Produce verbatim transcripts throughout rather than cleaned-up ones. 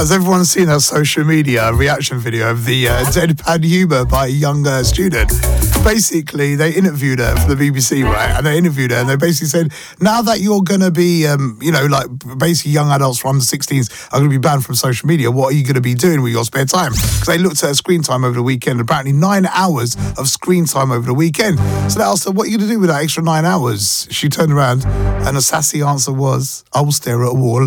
Has everyone seen that social media reaction video of the uh, deadpan humour by a young uh, student? Basically, they interviewed her for the B B C, right? And they interviewed her and they basically said, now that you're going to be, um, you know, like basically young adults from under sixteens are going to be banned from social media, what are you going to be doing with your spare time? Because they looked at her screen time over the weekend, apparently nine hours of screen time over the weekend. So they asked her, what are you going to do with that extra nine hours? She turned around and the sassy answer was, I will stare at a wall.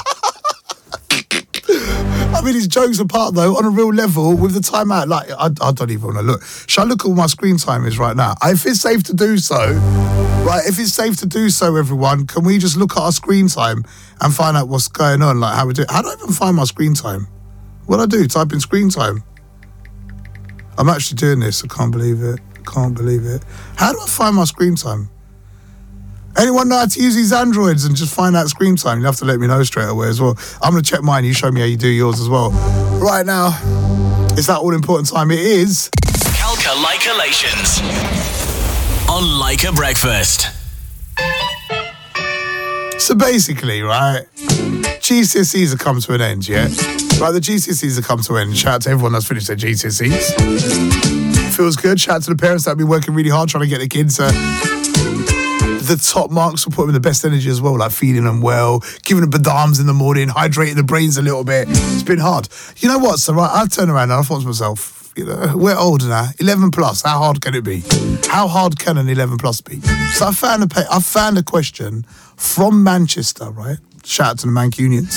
I mean, his jokes apart, though, on a real level, with the time out, like, I, I don't even want to look. Shall I look at what my screen time is right now? If it's safe to do so, right, if it's safe to do so, everyone, can we just look at our screen time and find out what's going on, like how we do it? How do I even find my screen time? What do I do? Type in screen time. I'm actually doing this. I can't believe it. Can't believe it. How do I find my screen time? Anyone know how to use these Androids and just find out screen time? You'll have to let me know straight away as well. I'm going to check mine. You show me how you do yours as well. Right now, it's that all-important time. It is... Calculations on Leica Breakfast. So basically, right, G C S Es have come to an end, yeah? Right, the G C S Es have come to an end. Shout out to everyone that's finished their G C S Es. Feels good. Shout out to the parents that have been working really hard trying to get their kids... Uh, the top marks will put them in the best energy as well, like feeding them well, giving them badams in the morning, hydrating the brains a little bit. It's been hard. You know what? So right, I turned around and I thought to myself, you know, we're older now, eleven plus. How hard can it be? How hard can an eleven plus be? So I found a I found a question from Manchester, right? Shout out to the Mancunians.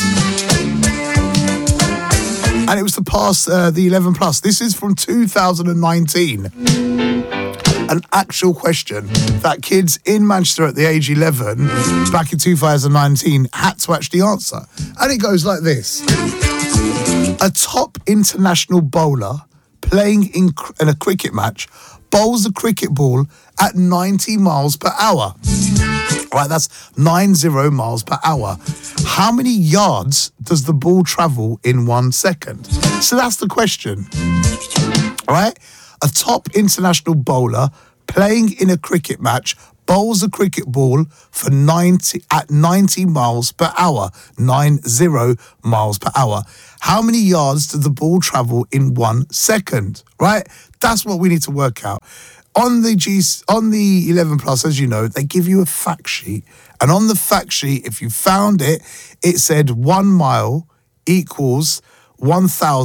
And it was to pass uh, the eleven plus. This is from two thousand nineteen. An actual question that kids in Manchester at the age eleven, back in two thousand nineteen, had to actually answer. And it goes like this. A top international bowler playing in, in a cricket match bowls a cricket ball at ninety miles per hour. Right, that's ninety miles per hour. How many yards does the ball travel in one second? So that's the question. All right? A top international bowler playing in a cricket match bowls a cricket ball for ninety at ninety miles per hour. ninety miles per hour. How many yards does the ball travel in one second? Right? That's what we need to work out. On the G, on the eleven plus, as you know, they give you a fact sheet. And on the fact sheet, if you found it, it said one mile equals one thousand